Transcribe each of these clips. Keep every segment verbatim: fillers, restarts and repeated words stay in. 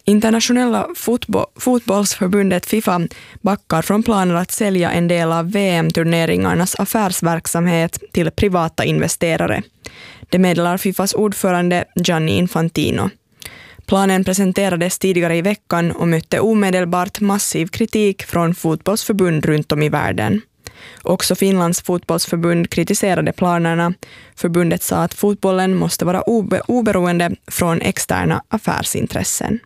Internationella fotbo- fotbollsförbundet FIFA backar från planer att sälja en del av V M-turneringarnas affärsverksamhet till privata investerare. Det meddelar FIFAs ordförande Gianni Infantino. Planen presenterades tidigare i veckan och mötte omedelbart massiv kritik från fotbollsförbund runt om i världen. Också Finlands fotbollsförbund kritiserade planerna. Förbundet sa att fotbollen måste vara obe- oberoende från externa affärsintressen.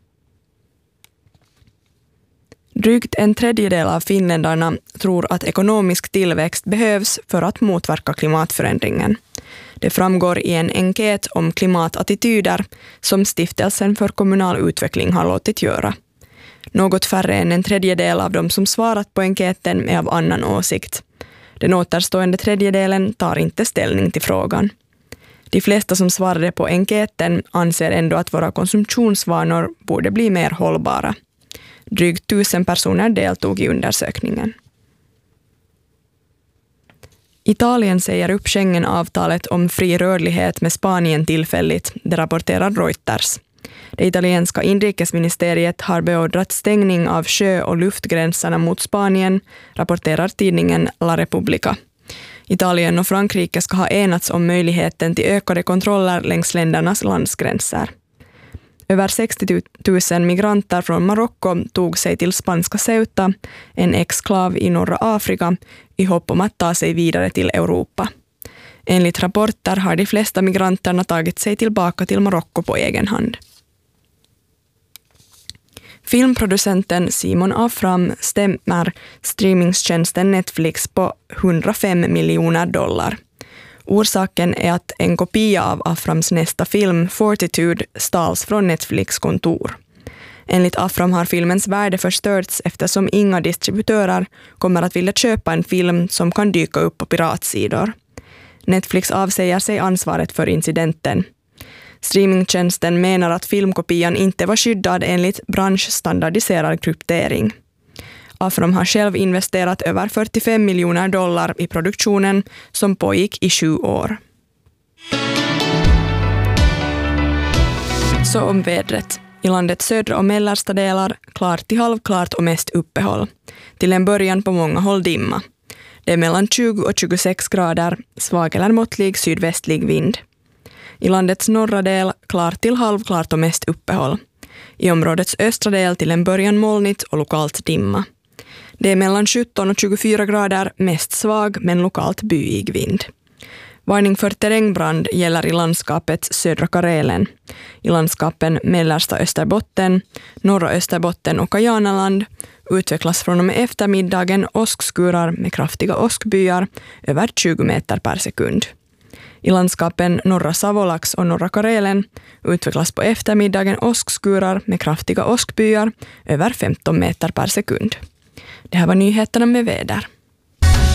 Drygt en tredjedel av finländarna tror att ekonomisk tillväxt behövs för att motverka klimatförändringen. Det framgår i en enkät om klimatattityder som Stiftelsen för kommunal utveckling har låtit göra. Något färre än en tredjedel av dem som svarat på enkäten är av annan åsikt. Den återstående tredjedelen tar inte ställning till frågan. De flesta som svarade på enkäten anser ändå att våra konsumtionsvanor borde bli mer hållbara. Drygt tusen personer deltog i undersökningen. Italien säger upp Schengen-avtalet om fri rörlighet med Spanien tillfälligt, det rapporterar Reuters. Det italienska inrikesministeriet har beordrat stängning av sjö- och luftgränserna mot Spanien, rapporterar tidningen La Repubblica. Italien och Frankrike ska ha enats om möjligheten till ökade kontroller längs ländernas landsgränser. Över sextio tusen migranter från Marocko tog sig till spanska Ceuta, en exklav i norra Afrika, i hopp om att ta sig vidare till Europa. Enligt rapporter har de flesta migranterna tagit sig tillbaka till Marocko på egen hand. Filmproducenten Simon Afram stämmer streamingtjänsten Netflix på hundrafem miljoner dollar. Orsaken är att en kopia av Aframs nästa film, Fortitude, stals från Netflix kontor. Enligt Afram har filmens värde förstörts eftersom inga distributörer kommer att vilja köpa en film som kan dyka upp på piratsidor. Netflix avsäger sig ansvaret för incidenten. Streamingtjänsten menar att filmkopian inte var skyddad enligt branschstandardiserad kryptering. Afram har själv investerat över fyrtiofem miljoner dollar i produktionen som pågick i sju år. Så om vädret. I landets södra och mellersta delar klart till halvklart och mest uppehåll. Till en början på många håll dimma. Det är mellan tjugo och tjugosex grader, svag eller måttlig sydvästlig vind. I landets norra del klart till halvklart och mest uppehåll. I områdets östra del till en början molnigt och lokalt dimma. Det är mellan sjutton och tjugofyra grader, mest svag men lokalt byig vind. Varning för terrängbrand gäller i landskapet södra Karelen. I landskapen mellersta Österbotten, norra Österbotten och Kajanaland utvecklas från och med eftermiddagen åskskurar med kraftiga åskbyar över tjugo meter per sekund. I landskapen norra Savolax och norra Karelen utvecklas på eftermiddagen åskskurar med kraftiga åskbyar över femton meter per sekund. Det här var nyheterna med väder.